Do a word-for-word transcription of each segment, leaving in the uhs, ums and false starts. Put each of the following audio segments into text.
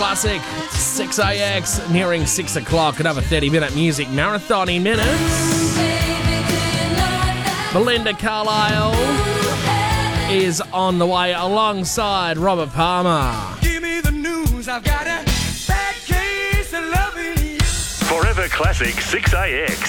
Classic, six A X, nearing six o'clock. Another thirty-minute music marathon in minutes. Belinda Carlisle is on the way alongside Robert Palmer. Give me the news, I've got a bad case of loving. Forever Classic six A X.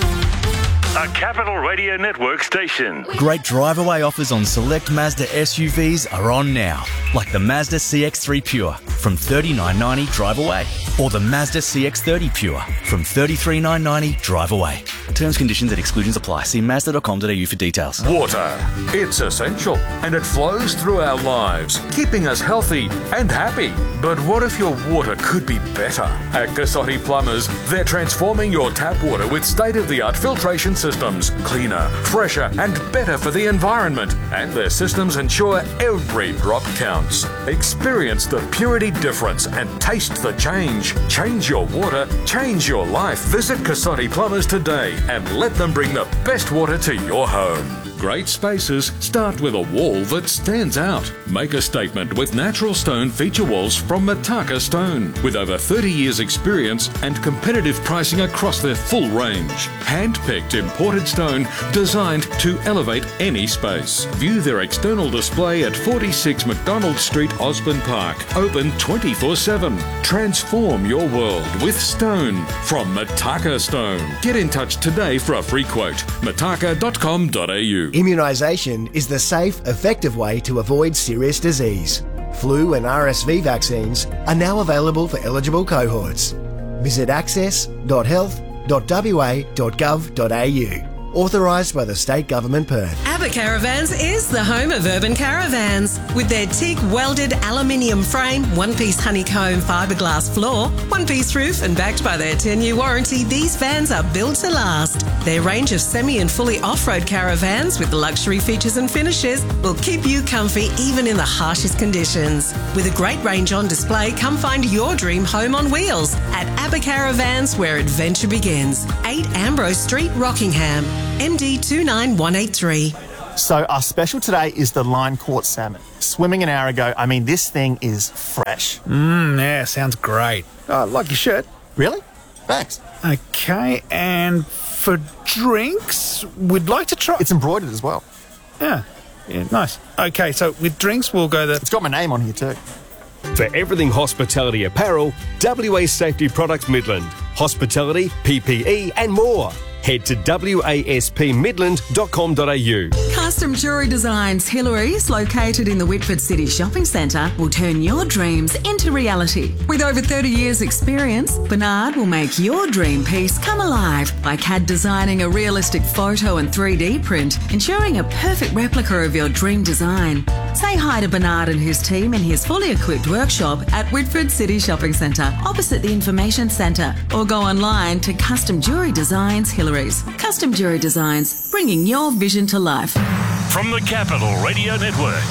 A Capital Radio Network station. Great drive-away offers on select Mazda S U Vs are on now, like the Mazda C X three Pure from thirty-nine ninety drive away, or the Mazda C X thirty Pure from thirty-three nine ninety drive away. Terms, conditions and exclusions apply. See mazda dot com dot a u for details. Water. It's essential and it flows through our lives, keeping us healthy and happy. But what if your water could be better? At Cassotti Plumbers, they're transforming your tap water with state-of-the-art filtration systems, cleaner, fresher and better for the environment. And their systems ensure every drop counts. Experience the purity difference and taste the change. Change your water, change your life. Visit Cassotti Plumbers today and let them bring the best water to your home. Great spaces start with a wall that stands out. Make a statement with natural stone feature walls from Mataka Stone. With over thirty years experience and competitive pricing across their full range. Hand-picked imported stone designed to elevate any space. View their external display at forty-six McDonald Street, Osborne Park. Open twenty-four seven. Transform your world with stone from Mataka Stone. Get in touch today for a free quote. mataka dot com dot a u. Immunisation is the safe, effective way to avoid serious disease. Flu and R S V vaccines are now available for eligible cohorts. Visit access dot health dot w a dot gov dot a u. Authorised by the State Government Perth. ABBA Caravans is the home of urban caravans. With their teak welded aluminium frame, one-piece honeycomb fiberglass floor, one-piece roof and backed by their ten-year warranty, these vans are built to last. Their range of semi and fully off-road caravans with luxury features and finishes will keep you comfy even in the harshest conditions. With a great range on display, come find your dream home on wheels at ABBA Caravans, where adventure begins. eight Ambrose Street, Rockingham. M D two nine one eight three. So our special today is the line caught salmon. Swimming an hour ago. I mean, this thing is fresh. Mmm, yeah, sounds great. Oh, like your shirt. Really? Thanks. Okay, and for drinks, we'd like to try... It's embroidered as well. Yeah, yeah, nice. Okay, so with drinks, we'll go the... It's got my name on here too. For everything hospitality apparel, W A Safety Products Midland. Hospitality, P P E and more. Head to wasp midland dot com dot a u. Custom Jewellery Designs Hillary's, located in the Whitford City Shopping Centre, will turn your dreams into reality. With over thirty years experience, Bernard will make your dream piece come alive by C A D designing a realistic photo and three D print, ensuring a perfect replica of your dream design. Say hi to Bernard and his team in his fully equipped workshop at Whitford City Shopping Centre, opposite the Information Centre, or go online to Custom Jewellery Designs Hillary's. Custom Jewellery Designs, bringing your vision to life. From the Capital Radio Network,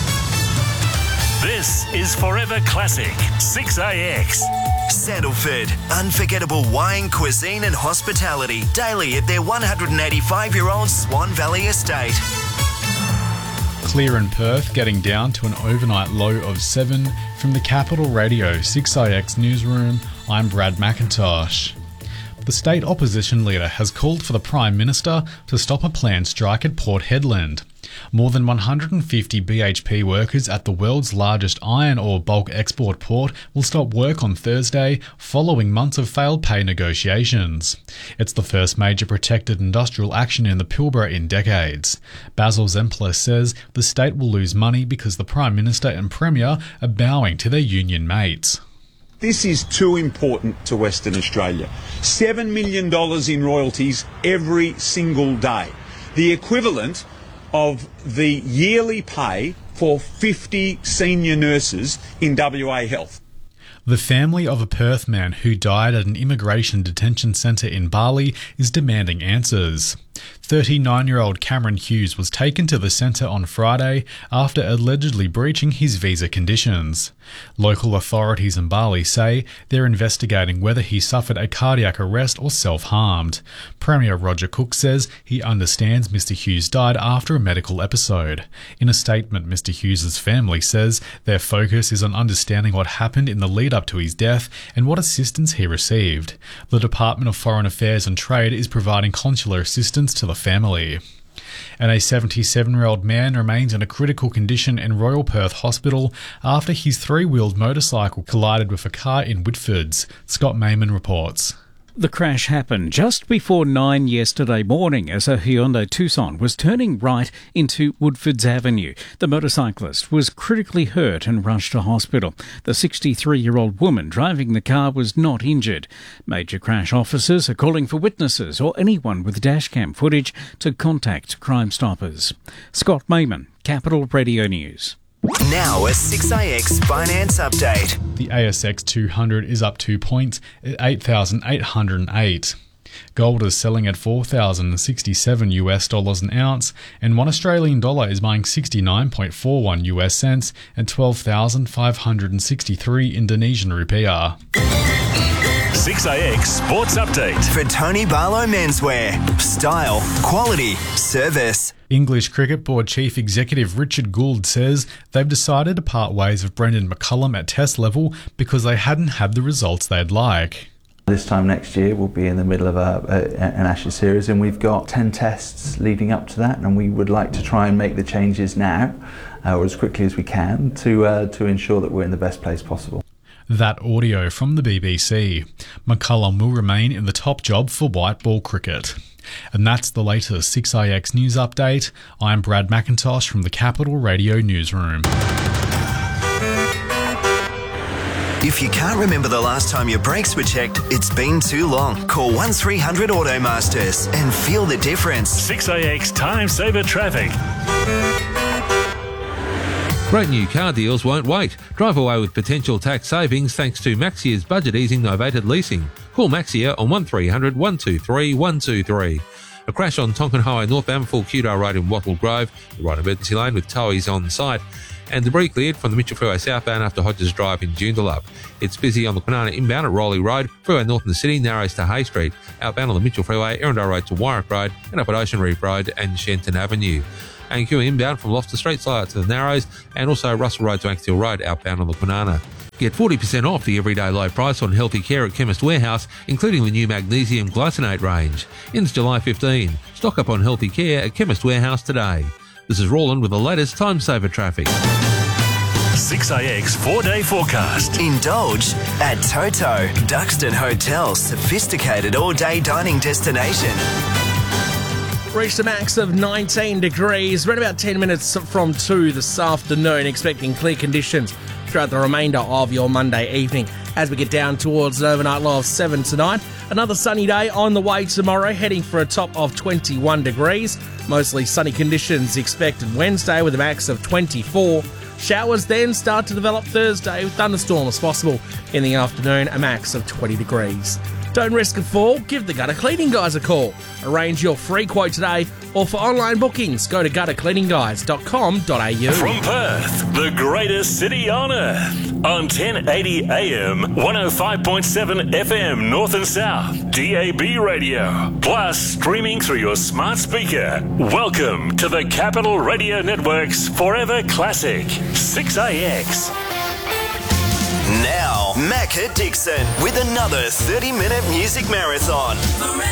this is Forever Classic six A X. Sandalford, unforgettable wine, cuisine and hospitality daily at their one hundred eighty-five-year-old Swan Valley estate. Clear in Perth, getting down to an overnight low of seven. From the Capital Radio six A X newsroom, I'm Brad McIntosh. The state opposition leader has called for the Prime Minister to stop a planned strike at Port Hedland. More than one hundred fifty B H P workers at the world's largest iron ore bulk export port will stop work on Thursday following months of failed pay negotiations. It's the first major protected industrial action in the Pilbara in decades. Basil Zempler says the state will lose money because the Prime Minister and Premier are bowing to their union mates. This is too important to Western Australia. seven million dollars in royalties every single day. The equivalent of the yearly pay for fifty senior nurses in W A Health. The family of a Perth man who died at an immigration detention centre in Bali is demanding answers. thirty-nine-year-old Cameron Hughes was taken to the centre on Friday after allegedly breaching his visa conditions. Local authorities in Bali say they're investigating whether he suffered a cardiac arrest or self-harmed. Premier Roger Cook says he understands Mister Hughes died after a medical episode. In a statement, Mister Hughes's family says their focus is on understanding what happened in the lead-up to his death and what assistance he received. The Department of Foreign Affairs and Trade is providing consular assistance to the family. And a seventy-seven-year-old man remains in a critical condition in Royal Perth Hospital after his three-wheeled motorcycle collided with a car in Whitfords. Scott Mayman reports. The crash happened just before nine yesterday morning as a Hyundai Tucson was turning right into Woodfords Avenue. The motorcyclist was critically hurt and rushed to hospital. The sixty-three-year-old woman driving the car was not injured. Major crash officers are calling for witnesses or anyone with dashcam footage to contact Crime Stoppers. Scott Mayman, Capital Radio News. Now a six A X finance update. The A S X two hundred is up two points at eight thousand eight hundred eight. Gold is selling at four thousand sixty-seven US dollars an ounce, and one Australian dollar is buying sixty-nine point four one US cents at twelve thousand five hundred sixty-three Indonesian rupiah. six A X Sports Update. For Tony Barlow Menswear. Style, quality, service. English Cricket Board Chief Executive Richard Gould says they've decided to part ways with Brendan McCullum at Test level because they hadn't had the results they'd like. This time next year we'll be in the middle of a, a, an Ashes series, and we've got ten tests leading up to that, and we would like to try and make the changes now uh, or as quickly as we can to, uh, to ensure that we're in the best place possible. That audio from the B B C. McCullum will remain in the top job for white ball cricket. And that's the latest six A X News Update. I'm Brad McIntosh from the Capital Radio Newsroom. If you can't remember the last time your brakes were checked, it's been too long. Call one three hundred Automasters and feel the difference. six A X Time Saver Traffic. Great new car deals won't wait. Drive away with potential tax savings thanks to Maxia's budget easing novated leasing. Call Maxia on one three hundred one two three one two three. A crash on Tonkin Highway northbound for Kewdale Road in Wattle Grove. The right emergency lane with towies on site. And debris cleared from the Mitchell Freeway southbound after Hodges Drive in Joondalup. It's busy on the Kwinana inbound at Rowley Road, Freeway north in the city, narrows to Hay Street. Outbound on the Mitchell Freeway, Erindale Road to Warwick Road, and up at Ocean Reef Road and Shenton Avenue. And Q inbound from Loftus Street, slide out to the Narrows, and also Russell Road to Anxiel Road, outbound on the Kwinana. Get forty percent off the everyday low price on healthy care at Chemist Warehouse, including the new magnesium glycinate range. Ends July fifteenth. Stock up on healthy care at Chemist Warehouse today. This is Roland with the latest Time Saver traffic. six A X four-day forecast. Indulge at Toto, Duxton Hotel, sophisticated all-day dining destination. Reached a max of nineteen degrees, around about ten minutes from two this afternoon, expecting clear conditions throughout the remainder of your Monday evening. As we get down towards an overnight low of seven tonight, another sunny day on the way tomorrow, heading for a top of twenty-one degrees. Mostly sunny conditions expected Wednesday with a max of twenty-four. Showers then start to develop Thursday with thunderstorms possible in the afternoon, a max of twenty degrees. Don't risk a fall, give the Gutter Cleaning Guys a call. Arrange your free quote today, or for online bookings, go to gutter cleaning guys dot com dot a u. From Perth, the greatest city on earth, on ten eighty A M, one oh five point seven F M North and South, D A B radio, plus streaming through your smart speaker. Welcome to the Capital Radio Network's Forever Classic, six A X. Now, Macca Dixon with another thirty-minute music marathon.